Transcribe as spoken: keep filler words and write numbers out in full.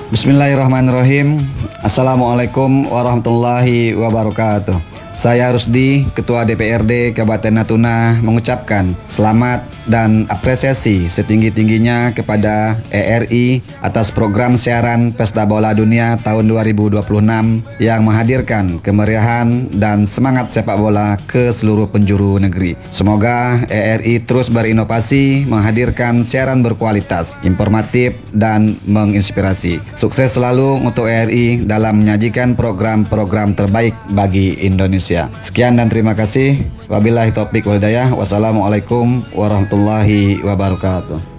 Bismillahirrahmanirrahim. Assalamualaikum warahmatullahi wabarakatuh. Saya Rusdi, Ketua D P R D Kabupaten Natuna, mengucapkan selamat dan apresiasi setinggi-tingginya kepada E R I atas program siaran Pesta Bola Dunia tahun dua ribu dua puluh enam yang menghadirkan kemeriahan dan semangat sepak bola ke seluruh penjuru negeri. Semoga E R I terus berinovasi, menghadirkan siaran berkualitas, informatif, dan menginspirasi. Sukses selalu untuk E R I dalam menyajikan program-program terbaik bagi Indonesia. Sekian dan terima kasih. Wabillahi taufiq wal hidayah. Wassalamualaikum warahmatullahi wabarakatuh.